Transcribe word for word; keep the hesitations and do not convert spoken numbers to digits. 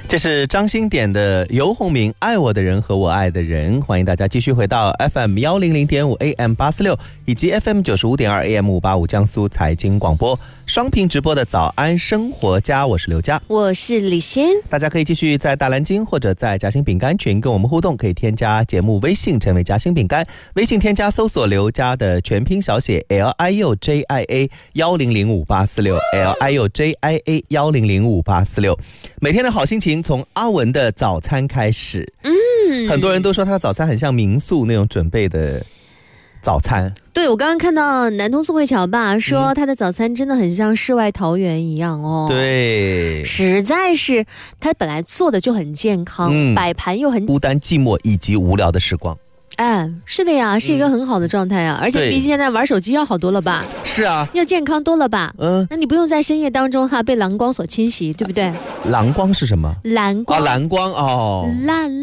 这是张新点的游鸿明，爱我的人和我爱的人。欢迎大家继续回到 F M 一零零点五 A M 八四六 以及 F M 九十五点二 A M 五八五江苏财经广播双屏直播的早安生活家，我是刘佳， 我是李欣。 大家可以继续在大蓝鲸或者在夹心饼干群跟我们互动，可以添加节目微信成为夹心饼干，微信添加搜索刘佳的全拼小写 L I U J I A 一零零五八四六 L I U J I A 一零零五八四六。每天的好心情从阿文的早餐开始。嗯，很多人都说他的早餐很像民宿那种准备的早餐。 对，我刚刚看到南通宋慧乔爸说他的早餐真的很像世外桃源一样哦。 对， 实在是他本来做的就很健康，嗯、摆盘又很孤单寂寞以及无聊的时光。 哎，是的呀，是一个很好的状态啊，嗯、而且比现在玩手机要好多了吧？ 是啊， 要健康多了吧？嗯，那你不用在深夜当中哈被蓝光所侵袭，对不对？ 蓝光是什么？ 蓝光， 哦，蓝光哦， 蓝。